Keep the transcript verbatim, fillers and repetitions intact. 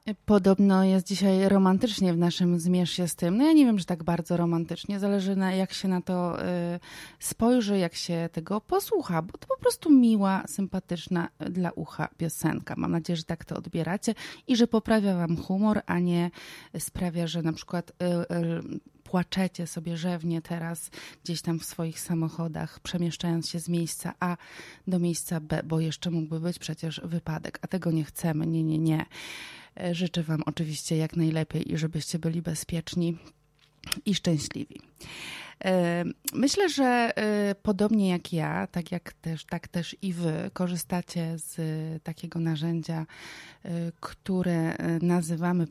Podobno jest dzisiaj romantycznie w naszym Zmierz się z tym. No ja nie wiem, że tak bardzo romantycznie. Zależy na jak się na to y, spojrzy, jak się tego posłucha, bo to po prostu miła, sympatyczna dla ucha piosenka. Mam nadzieję, że tak to odbieracie i że poprawia wam humor, a nie sprawia, że na przykład y, y, płaczecie sobie rzewnie teraz gdzieś tam w swoich samochodach, przemieszczając się z miejsca A do miejsca B, bo jeszcze mógłby być przecież wypadek, a tego nie chcemy. Nie, nie, nie. Życzę wam oczywiście jak najlepiej i żebyście byli bezpieczni i szczęśliwi. Myślę, że podobnie jak ja, tak jak też, tak też i wy korzystacie z takiego narzędzia, które nazywamy